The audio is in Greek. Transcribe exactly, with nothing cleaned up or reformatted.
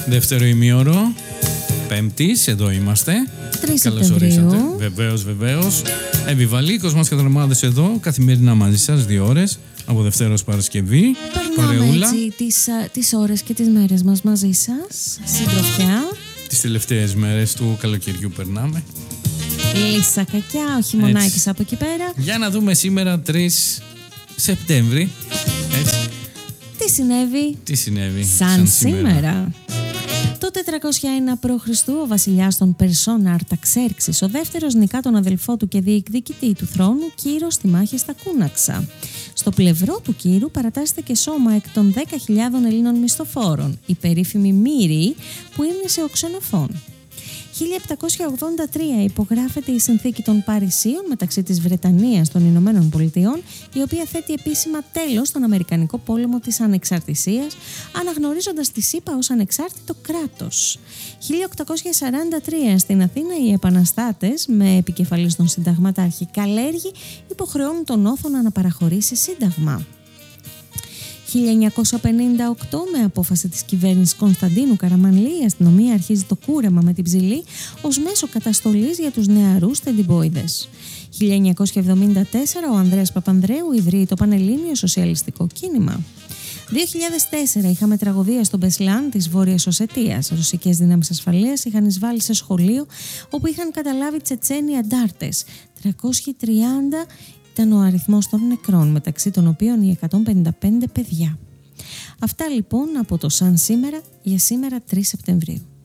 Δεύτερο ημίωρο Πέμπτης, εδώ είμαστε. Καλώς ορίσατε. Βεβαίως, βεβαίως. Επιβαλή, Κοσμάς Κατρομάδες εδώ, καθημερινά μαζί σας, δύο ώρες, από Δευτέρα ως Παρασκευή. Περνάμε Παρεούλα. έτσι τις, τις ώρες και τις μέρες μας μαζί σας, συντροφιά. Τις τελευταίες μέρες του καλοκαιριού περνάμε. Λύσα κακιά, ο χειμωνάκης από εκεί πέρα. Για να δούμε σήμερα τρεις Σεπτέμβρη. Έτσι. Τι συνέβη? Τι συνέβη Σαν, σαν σήμερα. σήμερα. Το τετρακόσια ένα π.Χ. ο βασιλιάς των Περσών Αρταξέρξης, ο δεύτερος, νικά τον αδελφό του και διεκδικητή του θρόνου Κύρο στη μάχη στα Κούναξα. Στο πλευρό του Κύρου παρατάσσεται και σώμα εκ των δέκα χιλιάδων Ελλήνων μισθοφόρων, η περίφημη Μύριοι που ήμνησε σε ο Ξενοφών. χίλια επτακόσια ογδόντα τρία υπογράφεται η Συνθήκη των Παρισίων μεταξύ της Βρετανίας των Ηνωμένων Πολιτειών, η οποία θέτει επίσημα τέλος στον Αμερικανικό πόλεμο της Ανεξαρτησίας, αναγνωρίζοντας τη ΣΥΠΑ ως ανεξάρτητο κράτος. χίλια οκτακόσια σαράντα τρία στην Αθήνα οι επαναστάτες, με επικεφαλής τον συνταγματάρχη Καλέργη, υποχρεώνουν τον Όθωνα να παραχωρήσει σύνταγμα. χίλια εννιακόσια πενήντα οκτώ, με απόφαση της κυβέρνησης Κωνσταντίνου Καραμανλή, η αστυνομία αρχίζει το κούρεμα με την ψηλή ως μέσο καταστολής για τους νεαρούς τεντιμπόιδες. χίλια εννιακόσια εβδομήντα τέσσερα, ο Ανδρέας Παπανδρέου ιδρύει το Πανελλήνιο Σοσιαλιστικό Κίνημα. δύο χιλιάδες τέσσερα είχαμε τραγωδία στο Μπεσλάν της Βόρειας Οσετίας. Ρωσικές δυνάμεις ασφαλείας είχαν εισβάλει σε σχολείο όπου είχαν καταλάβει Τσετσένοι αντάρτες. τριακόσιοι τριάντα ήταν ο αριθμός των νεκρών, μεταξύ των οποίων οι εκατόν πενήντα πέντε παιδιά. Αυτά λοιπόν από το Σαν σήμερα για σήμερα τρεις Σεπτεμβρίου.